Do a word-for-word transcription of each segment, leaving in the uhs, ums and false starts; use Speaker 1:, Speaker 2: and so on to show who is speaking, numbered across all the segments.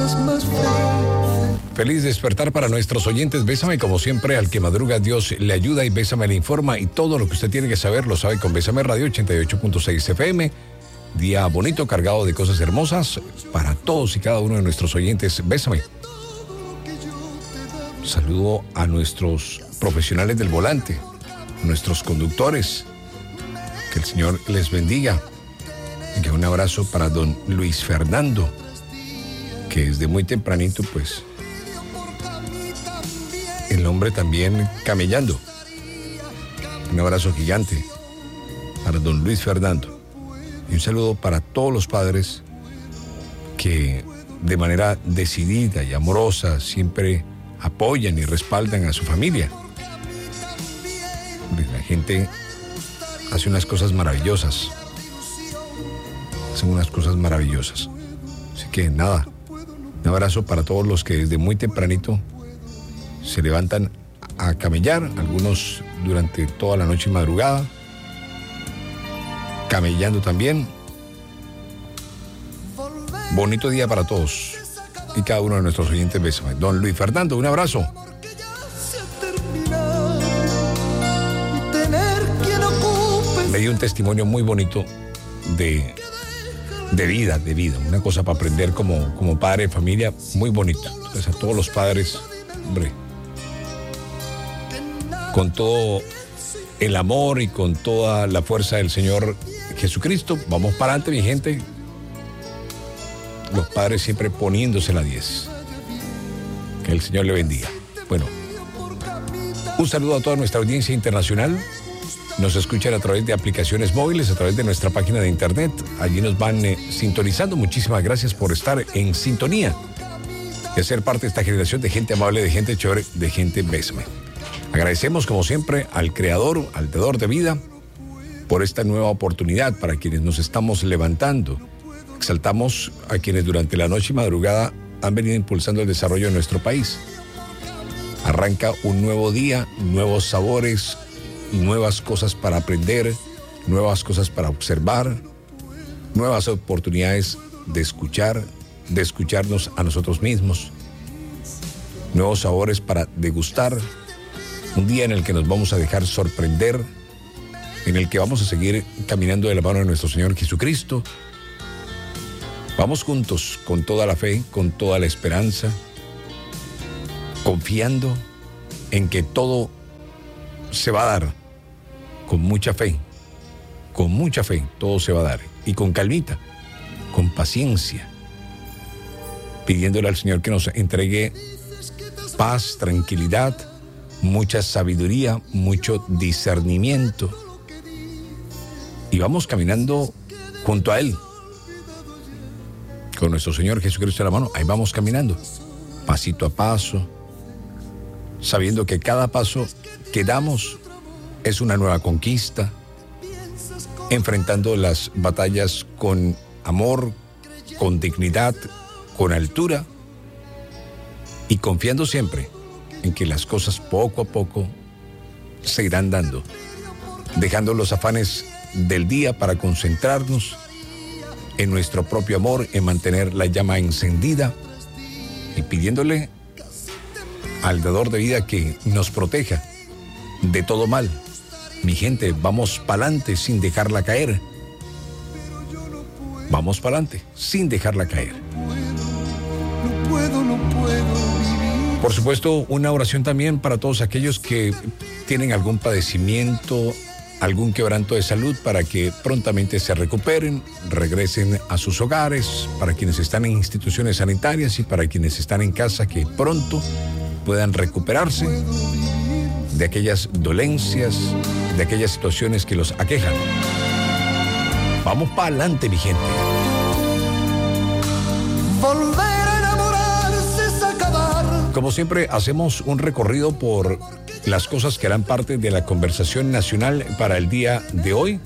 Speaker 1: Feliz despertar para nuestros oyentes. Bésame como siempre, al que madruga Dios le ayuda, y Bésame le informa, y todo lo que usted tiene que saber lo sabe con Bésame Radio ochenta y ocho punto seis F M. Día bonito, cargado de cosas hermosas para todos y cada uno de nuestros oyentes. Bésame. Saludo a nuestros profesionales del volante, nuestros conductores. Que el Señor les bendiga. Y un abrazo para don Luis Fernando, que desde muy tempranito, pues, el hombre también camellando. Un abrazo gigante para don Luis Fernando. Y un saludo para todos los padres que de manera decidida y amorosa siempre apoyan y respaldan a su familia. La gente hace unas cosas maravillosas. Hace unas cosas maravillosas. Así que nada, un abrazo para todos los que desde muy tempranito se levantan a camellar, algunos durante toda la noche y madrugada, camellando también. Bonito día para todos y cada uno de nuestros oyentes. Bésame. Don Luis Fernando, un abrazo. Me dio un testimonio muy bonito de, de vida, de vida, una cosa para aprender como, como padre de familia, muy bonito. Entonces, a todos los padres, hombre, con todo el amor y con toda la fuerza del Señor Jesucristo, vamos para adelante, mi gente. Los padres siempre poniéndose la diez. Que el Señor le bendiga. Bueno, un saludo a toda nuestra audiencia internacional. Nos escuchan a través de aplicaciones móviles, a través de nuestra página de internet. Allí nos van eh, sintonizando. Muchísimas gracias por estar en sintonía y ser parte de esta generación de gente amable, de gente chévere, de gente bésame. Agradecemos, como siempre, al Creador, al Dador de vida, por esta nueva oportunidad para quienes nos estamos levantando. Exaltamos a quienes durante la noche y madrugada han venido impulsando el desarrollo de nuestro país. Arranca un nuevo día, nuevos sabores, nuevas cosas para aprender, nuevas cosas para observar, nuevas oportunidades de escuchar, de escucharnos a nosotros mismos, nuevos sabores para degustar, un día en el que nos vamos a dejar sorprender, en el que vamos a seguir caminando de la mano de nuestro Señor Jesucristo. Vamos juntos con toda la fe, con toda la esperanza, confiando en que todo se va a dar, con mucha fe, con mucha fe, todo se va a dar, y con calmita, con paciencia, pidiéndole al Señor que nos entregue paz, tranquilidad, mucha sabiduría, mucho discernimiento, y vamos caminando junto a Él, con nuestro Señor Jesucristo en la mano. Ahí vamos caminando, pasito a paso, sabiendo que cada paso que damos es una nueva conquista, enfrentando las batallas con amor, con dignidad, con altura, y confiando siempre en que las cosas poco a poco se irán dando, dejando los afanes del día para concentrarnos en nuestro propio amor, en mantener la llama encendida y pidiéndole al Dador de vida que nos proteja de todo mal. Mi gente, vamos pa'lante sin dejarla caer. Vamos pa'lante sin dejarla caer. No puedo, no puedo vivir. Por supuesto, una oración también para todos aquellos que tienen algún padecimiento, algún quebranto de salud, para que prontamente se recuperen, regresen a sus hogares, para quienes están en instituciones sanitarias y para quienes están en casa, que pronto puedan recuperarse de aquellas dolencias, de aquellas situaciones que los aquejan. Vamos para adelante, mi gente. Volver a enamorarse es acabar. Como siempre, hacemos un recorrido por las cosas que harán parte de la conversación nacional para el día de hoy.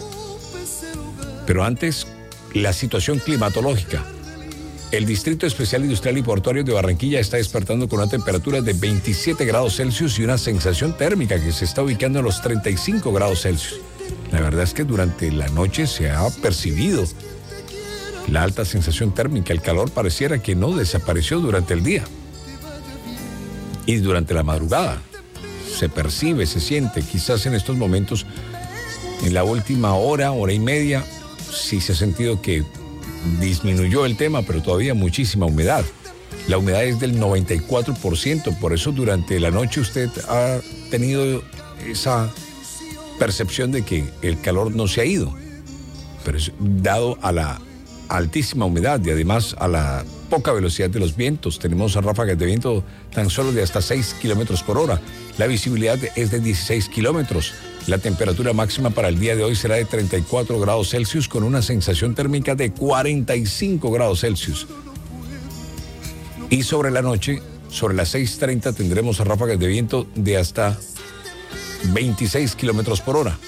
Speaker 1: Pero antes, la situación climatológica. El Distrito Especial Industrial y Portuario de Barranquilla está despertando con una temperatura de veintisiete grados Celsius y una sensación térmica que se está ubicando en los treinta y cinco grados Celsius. La verdad es que durante la noche se ha percibido La alta sensación térmica, el calor pareciera que no desapareció durante el día. Y durante la madrugada se percibe, se siente, quizás en estos momentos, en la última hora, hora y media, sí se ha sentido que disminuyó el tema, pero todavía muchísima humedad. La humedad es del noventa y cuatro por ciento, por eso durante la noche usted ha tenido esa percepción de que el calor no se ha ido, pero es dado a la altísima humedad y además a la poca velocidad de los vientos. Tenemos ráfagas de viento tan solo de hasta seis kilómetros por hora. La visibilidad es de dieciséis kilómetros. La temperatura máxima para el día de hoy será de treinta y cuatro grados Celsius con una sensación térmica de cuarenta y cinco grados Celsius. Y sobre la noche, sobre las seis treinta, tendremos ráfagas de viento de hasta veintiséis kilómetros por hora.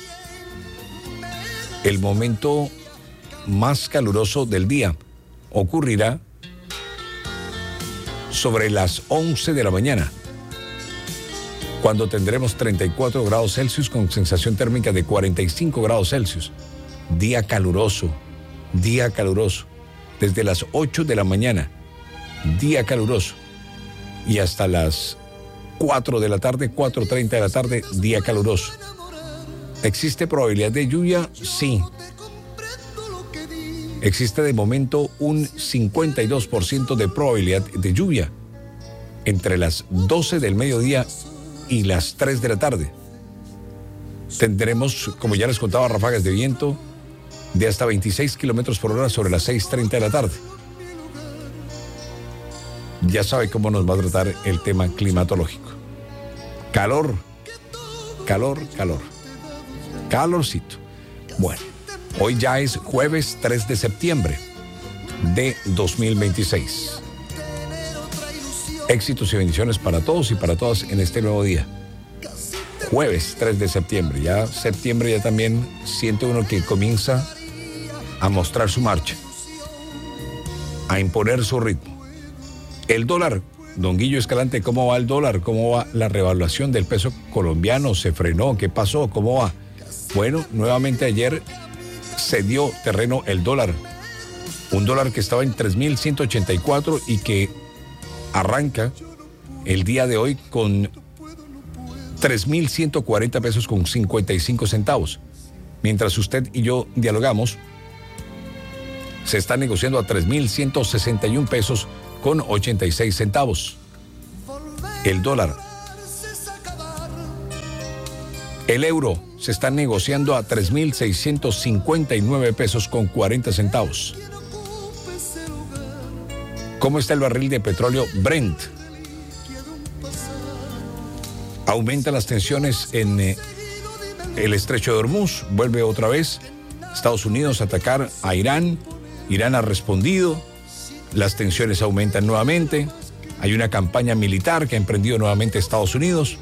Speaker 1: El momento más caluroso del día ocurrirá sobre las once de la mañana, cuando tendremos treinta y cuatro grados Celsius con sensación térmica de cuarenta y cinco grados Celsius. Día caluroso, día caluroso. Desde las ocho de la mañana, día caluroso. Y hasta las cuatro de la tarde, cuatro treinta de la tarde, día caluroso. ¿Existe probabilidad de lluvia? Sí. Existe de momento un cincuenta y dos por ciento de probabilidad de lluvia entre las doce del mediodía y las tres de la tarde. Tendremos, como ya les contaba, ráfagas de viento de hasta veintiséis kilómetros por hora sobre las seis treinta de la tarde. Ya sabe cómo nos va a tratar el tema climatológico. Calor, calor, calor. Calorcito. Bueno, hoy ya es jueves tres de septiembre de dos mil veintiséis. Éxitos y bendiciones para todos y para todas en este nuevo día. Jueves tres de septiembre. Ya septiembre ya también siente uno que comienza a mostrar su marcha, a imponer su ritmo. El dólar, don Guillo Escalante, ¿cómo va el dólar? ¿Cómo va la revaluación del peso colombiano? ¿Se frenó? ¿Qué pasó? ¿Cómo va? Bueno, nuevamente ayer se dio terreno el dólar. Un dólar que estaba en tres mil ciento ochenta y cuatro y que arranca el día de hoy con tres mil ciento cuarenta pesos con cincuenta y cinco centavos. Mientras usted y yo dialogamos, se está negociando a tres mil ciento sesenta y un pesos con ochenta y seis centavos. El dólar. El euro se está negociando a tres mil seiscientos cincuenta y nueve pesos con cuarenta centavos. ¿Cómo está el barril de petróleo Brent? Aumentan las tensiones en eh, el estrecho de Hormuz. Vuelve otra vez Estados Unidos a atacar a Irán. Irán ha respondido. Las tensiones aumentan nuevamente. Hay una campaña militar que ha emprendido nuevamente Estados Unidos.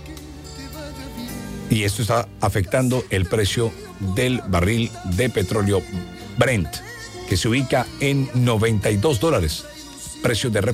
Speaker 1: Y esto está afectando el precio del barril de petróleo Brent, que se ubica en noventa y dos dólares. Precio de